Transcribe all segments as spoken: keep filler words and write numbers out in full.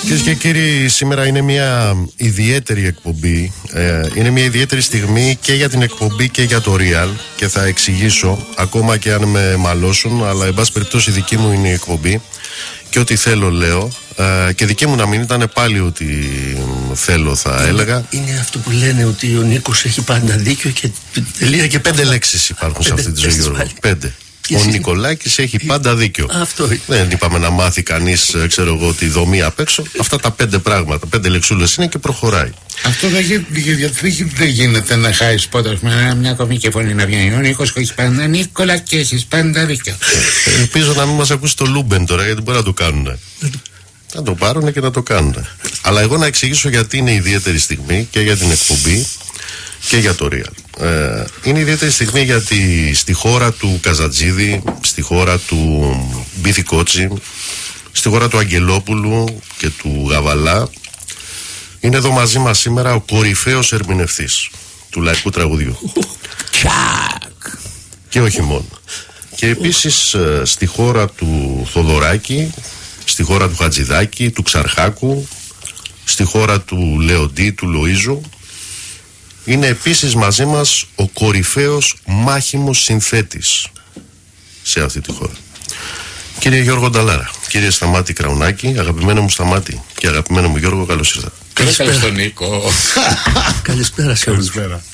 Κυρίες και κύριοι, σήμερα είναι μια ιδιαίτερη εκπομπή. ε, Είναι μια ιδιαίτερη στιγμή και για την εκπομπή και για το Real. Και θα εξηγήσω, ακόμα και αν με μαλώσουν, αλλά εν πάση περιπτώσει δική μου είναι η εκπομπή. Και ό,τι θέλω λέω. ε, Και δική μου να μην ήταν πάλι ό,τι θέλω θα έλεγα. Είναι αυτό που λένε ότι ο Νίκος έχει πάντα δίκιο και τελεία και πέντε λέξεις υπάρχουν σε αυτή τη ζωή, Γιώργο. Πέντε. Ο Νικολάκης έχει πάντα δίκιο. Αυτό. Δεν είπαμε να μάθει κανείς, ξέρω εγώ, τη δομή απ' έξω. Αυτά τα πέντε πράγματα, πέντε λεξούλες είναι και προχωράει. Αυτό δεν γι, δε γίνεται να χάσει πότε με μια κομική φωνή να βγαίνει. Ο Νίκος έχει πάντα Νίκολα και έχεις πάντα δίκιο. Ε, ελπίζω να μην μας ακούσει το Λούμπεν τώρα, γιατί μπορεί να το κάνουν. Να το πάρουν και να το κάνουν. Αλλά εγώ να εξηγήσω γιατί είναι ιδιαίτερη στιγμή και για την εκπομπή και για το Real. Ε, είναι ιδιαίτερη στιγμή γιατί στη χώρα του Καζατζίδη, στη χώρα του Μπίθη Κότσι, στη χώρα του Αγγελόπουλου και του Γαβαλά, είναι εδώ μαζί μας σήμερα ο κορυφαίος ερμηνευτής του λαϊκού τραγουδιού. Και όχι μόνο. Και επίσης στη χώρα του Θοδωράκη, στη χώρα του Χατζηδάκη, του Ξαρχάκου, στη χώρα του Λεοντή, του Λοΐζου, είναι επίσης μαζί μας ο κορυφαίος μάχημος συνθέτης σε αυτή τη χώρα. Κύριε Γιώργο Νταλάρα, κύριε Σταμάτη Κραουνάκη, αγαπημένο μου Σταμάτη και αγαπημένο μου Γιώργο, καλώς ήρθατε. Καλησπέρα στον Νίκο. Καλησπέρα σε όλους.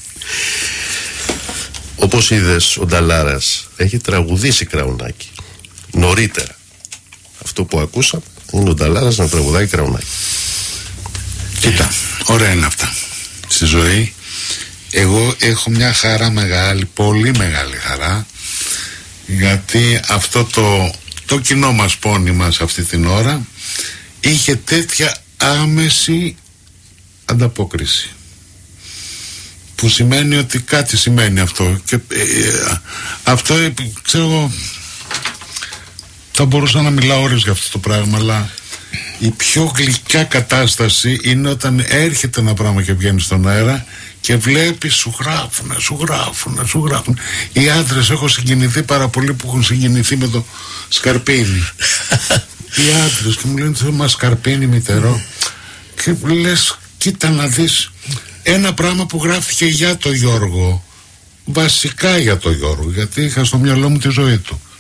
Όπως είδες, ο Νταλάρας έχει τραγουδήσει Κραουνάκη νωρίτερα. Αυτό που ακούσαμε είναι ο Νταλάρας να τραγουδάει Κραουνάκη. Κοίτα, ωραία είναι αυτά στη ζωή. Εγώ έχω μια χαρά μεγάλη, πολύ μεγάλη χαρά, γιατί αυτό το, το κοινό μας πόνημα σε αυτή την ώρα είχε τέτοια άμεση ανταπόκριση, που σημαίνει ότι κάτι σημαίνει αυτό. Και ε, αυτό ε, ξέρω εγώ, θα μπορούσα να μιλάω ώρες για αυτό το πράγμα, αλλά η πιο γλυκιά κατάσταση είναι όταν έρχεται ένα πράγμα και βγαίνει στον αέρα και βλέπεις σου γράφουνε, σου γράφουνε, σου γράφουνε. Οι άντρες, έχω συγκινηθεί πάρα πολύ που έχουν συγκινηθεί με το Σκαρπίνι. Οι άντρες και μου λένε μα Σκαρπίνι μητερό. Και λες, κοίτα να δεις ένα πράγμα που γράφτηκε για το Γιώργο, βασικά για το Γιώργο, γιατί είχα στο μυαλό μου τη ζωή του.